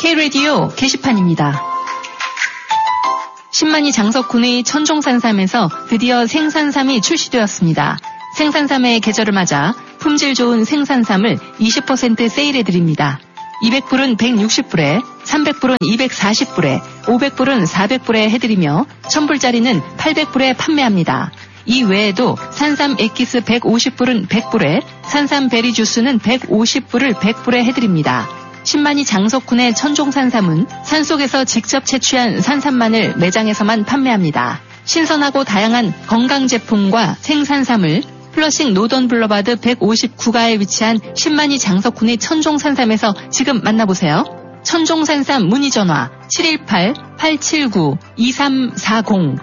K-라디오 게시판입니다. 신만이 장석군의 천종산삼에서 드디어 생산삼이 출시되었습니다. 생산삼의 계절을 맞아 품질 좋은 생산삼을 20% 세일해드립니다. 200불은 160불에, 300불은 240불에, 500불은 400불에 해드리며 1000불짜리는 800불에 판매합니다. 이 외에도 산삼 액기스 150불은 100불에, 산삼 베리 주스는 150불을 100불에 해드립니다. 신만이 장석군의 천종산삼은 산속에서 직접 채취한 산삼만을 매장에서만 판매합니다. 신선하고 다양한 건강제품과 생산삼을 플러싱 노던 블러바드 159가에 위치한 신만이 장석군의 천종산삼에서 지금 만나보세요. 천종산삼 문의전화 718-879-2340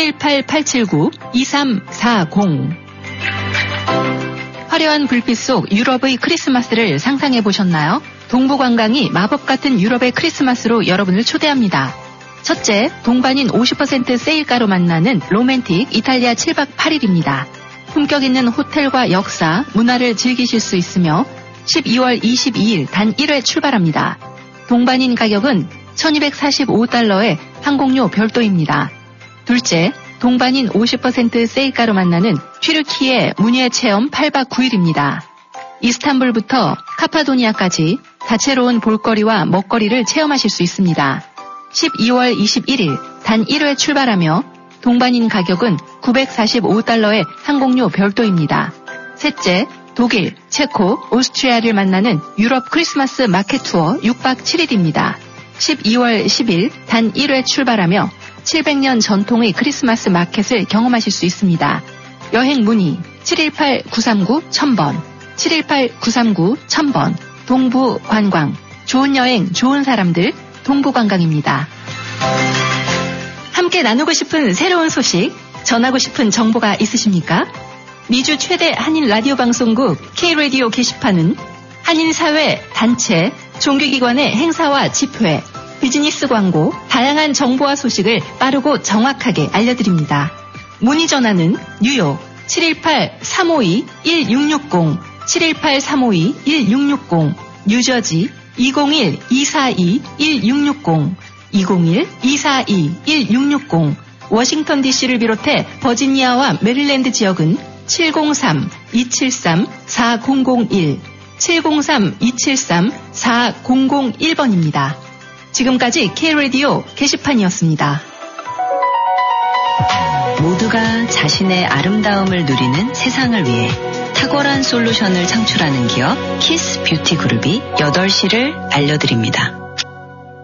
718-879-2340. 화려한 불빛 속 유럽의 크리스마스를 상상해보셨나요? 동부관광이 마법 같은 유럽의 크리스마스로 여러분을 초대합니다. 첫째, 동반인 50% 세일가로 만나는 로맨틱 이탈리아 7박 8일입니다. 품격 있는 호텔과 역사, 문화를 즐기실 수 있으며 12월 22일 단 1회 출발합니다. 동반인 가격은 1245달러에 항공료 별도입니다. 둘째, 동반인 50% 세일가로 만나는 튀르키예 문예 체험 8박 9일입니다. 이스탄불부터 카파도니아까지 다채로운 볼거리와 먹거리를 체험하실 수 있습니다. 12월 21일 단 1회 출발하며 동반인 가격은 945달러의 항공료 별도입니다. 셋째, 독일, 체코, 오스트리아를 만나는 유럽 크리스마스 마켓 투어 6박 7일입니다. 12월 10일 단 1회 출발하며 700년 전통의 크리스마스 마켓을 경험하실 수 있습니다. 여행 문의 718-939-1000번 718-939-1000번 동부관광, 좋은 여행, 좋은 사람들, 동부관광입니다. 함께 나누고 싶은 새로운 소식, 전하고 싶은 정보가 있으십니까? 미주 최대 한인 라디오 방송국 K-라디오 게시판은 한인사회, 단체, 종교기관의 행사와 집회, 비즈니스 광고, 다양한 정보와 소식을 빠르고 정확하게 알려드립니다. 문의 전화는 뉴욕 718-352-1660, 718-352-1660, 뉴저지 201-242-1660, 201-242-1660, 워싱턴 DC를 비롯해 버지니아와 메릴랜드 지역은 703-273-4001, 703-273-4001번입니다. 지금까지 K-라디오 게시판이었습니다. 모두가 자신의 아름다움을 누리는 세상을 위해 탁월한 솔루션을 창출하는 기업 키스 뷰티 그룹이 8시를 알려드립니다.